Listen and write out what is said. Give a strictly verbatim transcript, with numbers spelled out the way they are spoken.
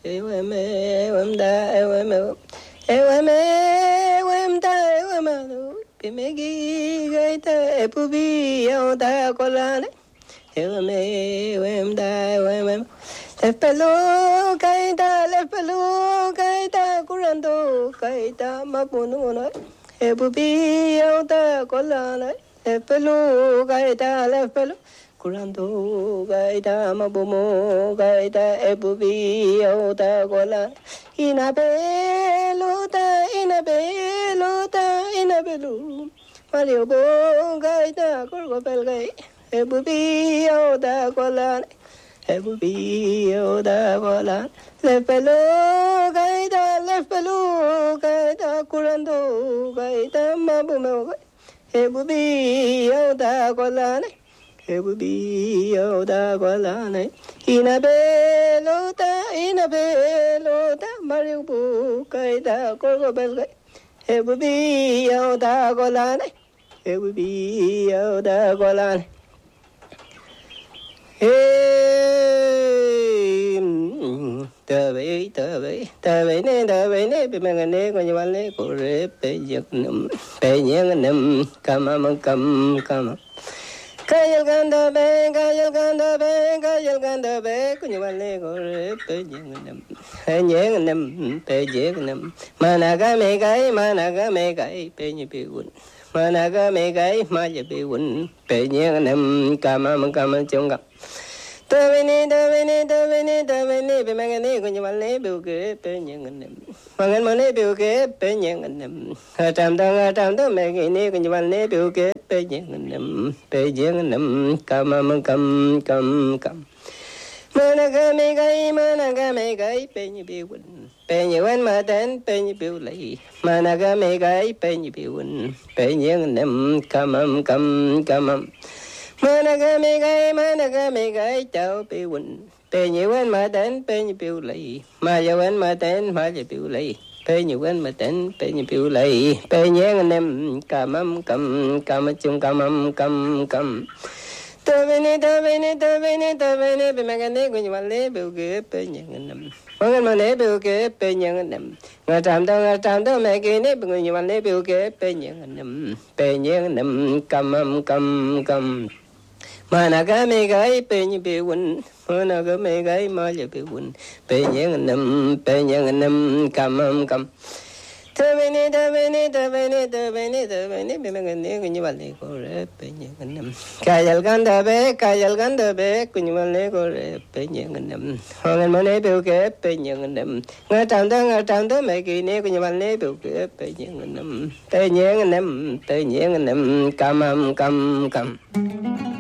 Ewem ewem da ewem ewem ewem da ewem Pimegi gaita epubi yauda kolane Ewem ewem da ewem Lepelo gaita lepelo gaita kurando gaita mapununo Epubi yauda kolane Lepelo gaita lepelo Kurando gaita mabumo gaita ebubi yauda gola inabelota inabelota inabelu Mario bo gaita korgopel gai ebubi yauda gola ebubi yauda gola lepelo gaita lepelo gaita kurando gaita mabumo ebubi yauda gola Ebubi yauda golane inabelota inabelota mariubu kaida korgobel Ebubi yauda golane Ebubi yauda golane Hey tabe tabe tabe ne tabe ne bimangane konjwale kore pejeknam pejengnam kamam kam kam Kayal ganda be, kayal ganda be, kayal ganda be, kunyawale gore pejengnam, pejengnam, pejengnam. Managa me gai, managa me gai, penyepiun. Managa me gai, majepiun, pejengnam, kamam kamam chongam. Taveni, taveni, taveni, taveni, bimangani kunyawale buke pejengnam. Mangan mane buke pejengnam. Atam dang atam dang megini kunyawale buke pejengnam pejengnam kamam kam kam kam Managa me gai managa me gai penyepiun penyewan madan penyepiulai Managa me gai penyepiun pejengnam kamam kam kamam Managa me gai managa me gai chao piun penyewan madan penyepiulai mayawan madan majepiulai Penyuan maten penyupiulai penyengnam kamam kam kamachum kamam kam kam Taveni taveni taveni taveni bimangane kunyawale buke penyengnam Mangan mane buke penyengnam Ngatam da ngatam da megini kunyawale buke penyengnam Penyengnam kamam kam kam Managa me gai penyupiun Managa me gai majepiun Penyengnam penyengnam kamam kam Taveni taveni taveni taveni taveni bimangane kunyawale kore penyengnam Kayal ganda be kayal ganda be kunyawale kore penyengnam Mangan mane buke penyengnam Ngatam da ngatam da megini kunyawale buke penyengnam Penyengnam penyengnam kamam kam kam